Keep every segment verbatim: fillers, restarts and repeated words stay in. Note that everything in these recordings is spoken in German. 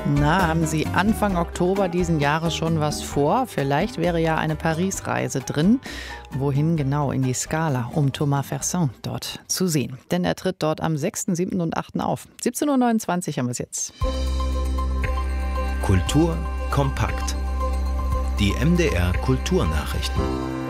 Na, haben Sie Anfang Oktober diesen Jahres schon was vor? Vielleicht wäre ja eine Paris-Reise drin. Wohin genau? In die Scala, um Thomas Fersen dort zu sehen. Denn er tritt dort am sechsten, siebten und achten auf. siebzehn Uhr neunundzwanzig haben wir es jetzt. Kultur kompakt. Die M D R Kulturnachrichten.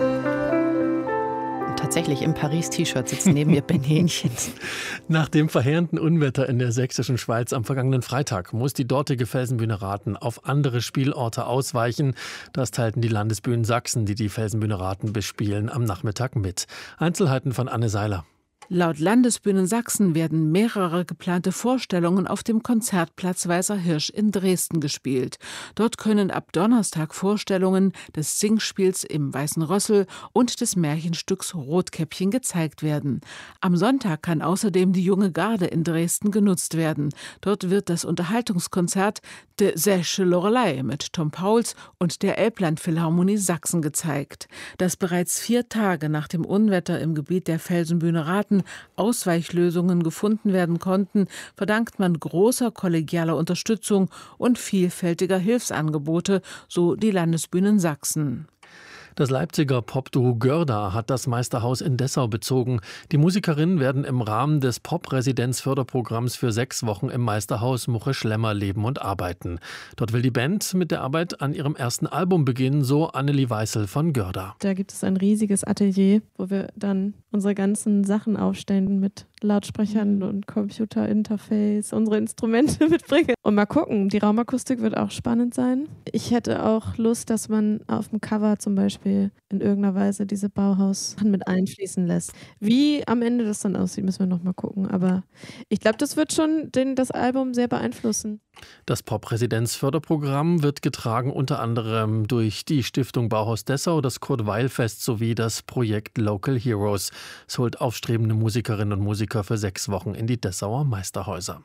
Tatsächlich im Paris-T-Shirt sitzt neben mir Ben Hähnchen. Nach dem verheerenden Unwetter in der sächsischen Schweiz am vergangenen Freitag muss die dortige Felsenbühne Rathen auf andere Spielorte ausweichen. Das teilten die Landesbühnen Sachsen, die die Felsenbühne Rathen bespielen, am Nachmittag mit. Einzelheiten von Anne Seiler. Laut Landesbühnen Sachsen werden mehrere geplante Vorstellungen auf dem Konzertplatz Weißer Hirsch in Dresden gespielt. Dort können ab Donnerstag Vorstellungen des Singspiels im Weißen Rössel und des Märchenstücks Rotkäppchen gezeigt werden. Am Sonntag kann außerdem die Junge Garde in Dresden genutzt werden. Dort wird das Unterhaltungskonzert De Sächsche Lorelei mit Tom Pauls und der Elbland-Philharmonie Sachsen gezeigt. Das bereits vier Tage nach dem Unwetter im Gebiet der Felsenbühne Rathen Ausweichlösungen gefunden werden konnten, verdankt man großer kollegialer Unterstützung und vielfältiger Hilfsangebote, so die Landesbühnen Sachsen. Das Leipziger Popduo Görda hat das Meisterhaus in Dessau bezogen. Die Musikerinnen werden im Rahmen des Pop-Residenz-Förderprogramms für sechs Wochen im Meisterhaus Muche-Schlemmer leben und arbeiten. Dort will die Band mit der Arbeit an ihrem ersten Album beginnen, so Annelie Weißel von Görda. Da gibt es ein riesiges Atelier, wo wir dann unsere ganzen Sachen aufstellen mit Lautsprechern und Computerinterface, unsere Instrumente mitbringen. Und mal gucken, die Raumakustik wird auch spannend sein. Ich hätte auch Lust, dass man auf dem Cover zum Beispiel in irgendeiner Weise diese Bauhaus mit einfließen lässt. Wie am Ende das dann aussieht, müssen wir noch mal gucken. Aber ich glaube, das wird schon den, das Album sehr beeinflussen. Das Pop-Residenz-Förderprogramm wird getragen unter anderem durch die Stiftung Bauhaus Dessau, das Kurt-Weill-Fest sowie das Projekt Local Heroes. Es holt aufstrebende Musikerinnen und Musiker für sechs Wochen in die Dessauer Meisterhäuser.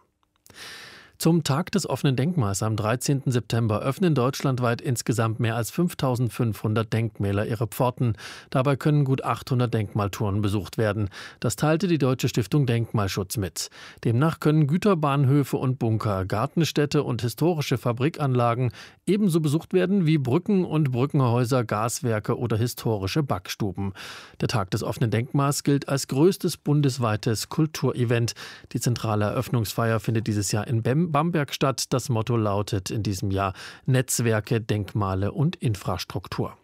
Zum Tag des offenen Denkmals am dreizehnten September öffnen deutschlandweit insgesamt mehr als fünftausendfünfhundert Denkmäler ihre Pforten. Dabei können gut achthundert Denkmaltouren besucht werden. Das teilte die Deutsche Stiftung Denkmalschutz mit. Demnach können Güterbahnhöfe und Bunker, Gartenstädte und historische Fabrikanlagen ebenso besucht werden wie Brücken und Brückenhäuser, Gaswerke oder historische Backstuben. Der Tag des offenen Denkmals gilt als größtes bundesweites Kulturevent. Die zentrale Eröffnungsfeier findet dieses Jahr in Bem Bamberg statt. Das Motto lautet in diesem Jahr Netzwerke, Denkmale und Infrastruktur.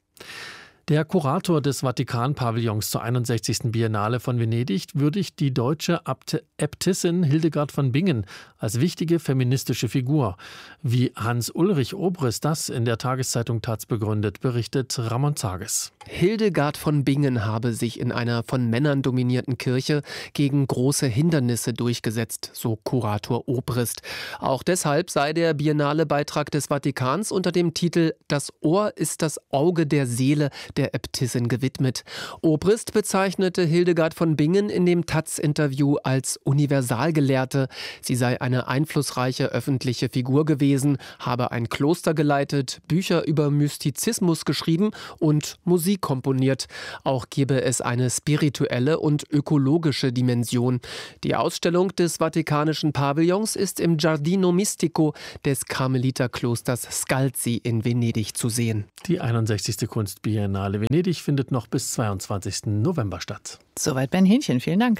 Der Kurator des Vatikan-Pavillons zur einundsechzigsten Biennale von Venedig würdigt die deutsche Äbtissin Hildegard von Bingen als wichtige feministische Figur. Wie Hans-Ulrich Obrist das in der Tageszeitung taz begründet, berichtet Ramon Zages. Hildegard von Bingen habe sich in einer von Männern dominierten Kirche gegen große Hindernisse durchgesetzt, so Kurator Obrist. Auch deshalb sei der Biennale-Beitrag des Vatikans unter dem Titel »Das Ohr ist das Auge der Seele« der Äbtissin gewidmet. Obrist bezeichnete Hildegard von Bingen in dem taz-Interview als Universalgelehrte. Sie sei eine einflussreiche öffentliche Figur gewesen, habe ein Kloster geleitet, Bücher über Mystizismus geschrieben und Musik komponiert. Auch gebe es eine spirituelle und ökologische Dimension. Die Ausstellung des Vatikanischen Pavillons ist im Giardino Mistico des Karmeliterklosters Scalzi in Venedig zu sehen. Die einundsechzigste Kunstbiennale Venedig findet noch bis zweiundzwanzigsten November statt. Soweit Ben Hähnchen, vielen Dank.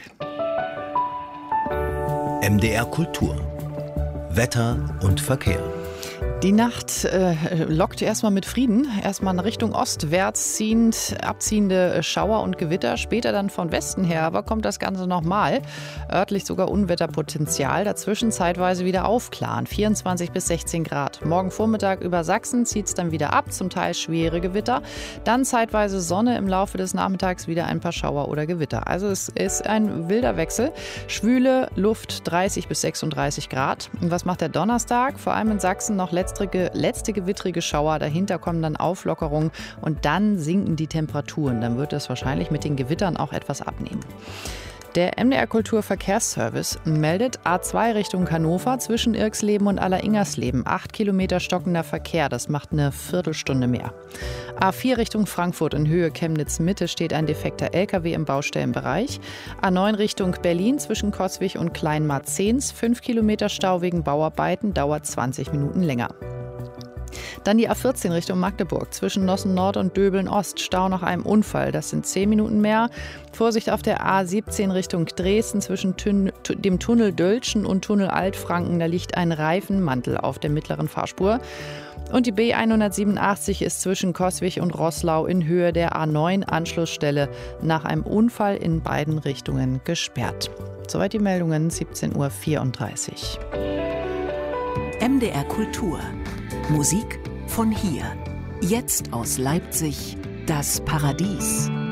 M D R Kultur. Wetter und Verkehr. Die Nacht äh, lockt erstmal mit Frieden. Erstmal in Richtung ostwärts ziehend, abziehende Schauer und Gewitter. Später dann von Westen her, aber kommt das Ganze nochmal. Örtlich sogar Unwetterpotenzial. Dazwischen zeitweise wieder aufklaren. vierundzwanzig bis sechzehn Grad. Morgen Vormittag über Sachsen zieht es dann wieder ab. Zum Teil schwere Gewitter. Dann zeitweise Sonne. Im Laufe des Nachmittags wieder ein paar Schauer oder Gewitter. Also es ist ein wilder Wechsel. Schwüle Luft dreißig bis sechsunddreißig Grad. Und was macht der Donnerstag? Vor allem in Sachsen noch letzte Letzte, letzte gewittrige Schauer, dahinter kommen dann Auflockerungen und dann sinken die Temperaturen. Dann wird es wahrscheinlich mit den Gewittern auch etwas abnehmen. Der M D R Kulturverkehrsservice meldet A zwei Richtung Hannover zwischen Irxleben und Aller-Ingersleben. Acht Kilometer stockender Verkehr, das macht eine Viertelstunde mehr. A vier Richtung Frankfurt in Höhe Chemnitz-Mitte steht ein defekter L K W im Baustellenbereich. A neun Richtung Berlin zwischen Coswig und Kleinmarzens. Fünf Kilometer Stau wegen Bauarbeiten, dauert zwanzig Minuten länger. Dann die A vierzehn Richtung Magdeburg zwischen Nossen Nord und Döbeln Ost. Stau nach einem Unfall, das sind zehn Minuten mehr. Vorsicht auf der A siebzehn Richtung Dresden zwischen Tün- dem Tunnel Dölschen und Tunnel Altfranken. Da liegt ein Reifenmantel auf der mittleren Fahrspur. Und die B hundertsiebenundachtzig ist zwischen Coswig und Roßlau in Höhe der A neun Anschlussstelle nach einem Unfall in beiden Richtungen gesperrt. Soweit die Meldungen, siebzehn Uhr vierunddreißig. M D R Kultur. Musik von hier. Jetzt aus Leipzig, das Paradies.